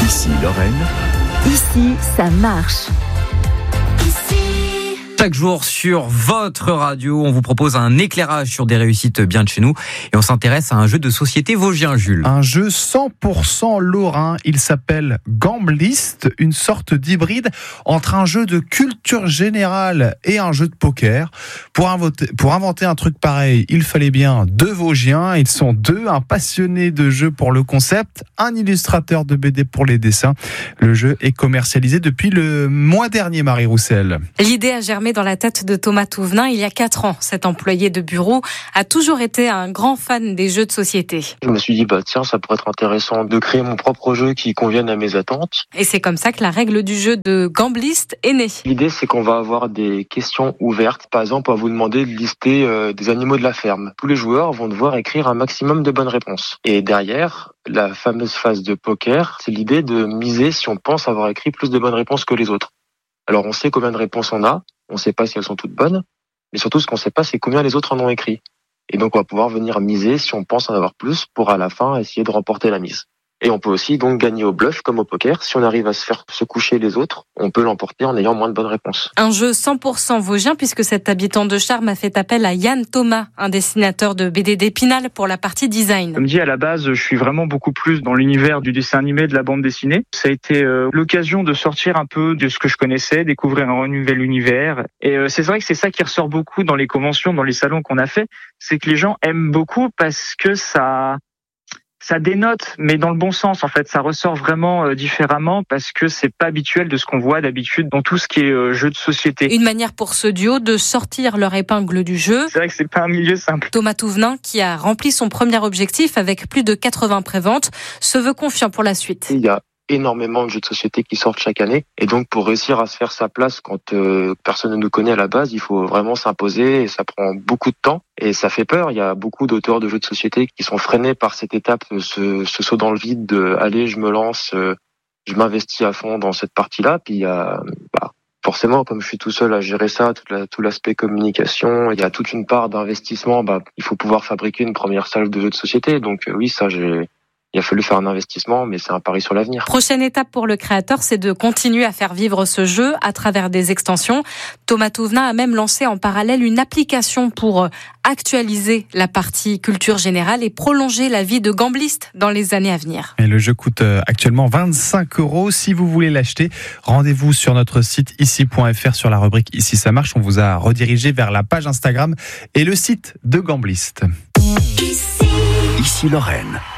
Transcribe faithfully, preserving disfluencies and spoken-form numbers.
Ici Lorraine. Ici, ça marche. Chaque jour sur votre radio, on vous propose un éclairage sur des réussites bien de chez nous et on s'intéresse à un jeu de société vosgien, Jules. Un jeu cent pour cent lorrain, il s'appelle Gamblist, une sorte d'hybride entre un jeu de culture générale et un jeu de poker. Pour inventer, pour inventer un truc pareil, il fallait bien deux Vosgiens, ils sont deux, un passionné de jeu pour le concept, un illustrateur de B D pour les dessins. Le jeu est commercialisé depuis le mois dernier, Marie Roussel. L'idée a germé dans la tête de Thomas Touvenin il y a quatre ans. Cet employé de bureau a toujours été un grand fan des jeux de société. Je me suis dit, bah tiens, ça pourrait être intéressant de créer mon propre jeu qui convienne à mes attentes. Et c'est comme ça que la règle du jeu de Gamblist est née. L'idée, c'est qu'on va avoir des questions ouvertes. Par exemple, on va vous demander de lister euh, des animaux de la ferme. Tous les joueurs vont devoir écrire un maximum de bonnes réponses. Et derrière, la fameuse phase de poker, c'est l'idée de miser si on pense avoir écrit plus de bonnes réponses que les autres. Alors, on sait combien de réponses on a. On ne sait pas si elles sont toutes bonnes, mais surtout ce qu'on ne sait pas, c'est combien les autres en ont écrit. Et donc on va pouvoir venir miser si on pense en avoir plus pour à la fin essayer de remporter la mise. Et on peut aussi donc gagner au bluff comme au poker. Si on arrive à se faire se coucher les autres, on peut l'emporter en ayant moins de bonnes réponses. Un jeu cent pour cent vosgien puisque cet habitant de Charmes a fait appel à Yann Thomas, un dessinateur de B D d'Épinal pour la partie design. Comme dit, à la base, je suis vraiment beaucoup plus dans l'univers du dessin animé, de la bande dessinée. Ça a été euh, l'occasion de sortir un peu de ce que je connaissais, découvrir un nouvel univers. Et euh, c'est vrai que c'est ça qui ressort beaucoup dans les conventions, dans les salons qu'on a fait, c'est que les gens aiment beaucoup parce que ça... Ça dénote, mais dans le bon sens, en fait. Ça ressort vraiment euh, différemment parce que c'est pas habituel de ce qu'on voit d'habitude dans tout ce qui est euh, jeu de société. Une manière pour ce duo de sortir leur épingle du jeu. C'est vrai que c'est pas un milieu simple. Thomas Touvenin, qui a rempli son premier objectif avec plus de quatre-vingts préventes, se veut confiant pour la suite. Il y a énormément de jeux de société qui sortent chaque année. Et donc, pour réussir à se faire sa place quand euh, personne ne nous connaît à la base, il faut vraiment s'imposer et ça prend beaucoup de temps. Et ça fait peur. Il y a beaucoup d'auteurs de jeux de société qui sont freinés par cette étape, ce, ce saut dans le vide de « allez, je me lance, euh, je m'investis à fond dans cette partie-là ». Puis il y a... Bah, forcément, comme je suis tout seul à gérer ça, tout, la, tout l'aspect communication, il y a toute une part d'investissement. Bah, il faut pouvoir fabriquer une première salle de jeux de société. Donc euh, oui, ça, j'ai... Il a fallu faire un investissement, mais c'est un pari sur l'avenir. Prochaine étape pour le créateur, c'est de continuer à faire vivre ce jeu à travers des extensions. Thomas Touvenin a même lancé en parallèle une application pour actualiser la partie culture générale et prolonger la vie de Gamblist dans les années à venir. Et le jeu coûte actuellement vingt-cinq euros. Si vous voulez l'acheter, rendez-vous sur notre site ici point f r sur la rubrique Ici ça marche. On vous a redirigé vers la page Instagram et le site de Gamblist. Ici Lorraine.